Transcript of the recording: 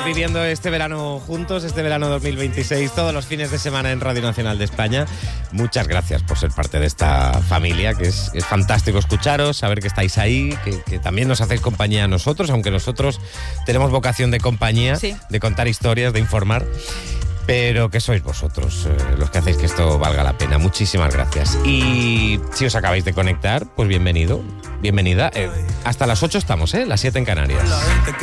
viviendo este verano juntos, este verano 2026, todos los fines de semana en Radio Nacional de España. Muchas gracias por ser parte de esta familia, que es fantástico escucharos, saber que estáis ahí, que también nos hacéis compañía a nosotros, aunque nosotros tenemos vocación de compañía, sí, de contar historias, de informar. Pero que sois vosotros los que hacéis que esto valga la pena. Muchísimas gracias. Y si os acabáis de conectar, pues bienvenido, bienvenida. Hasta las 8 estamos, las 7 en Canarias.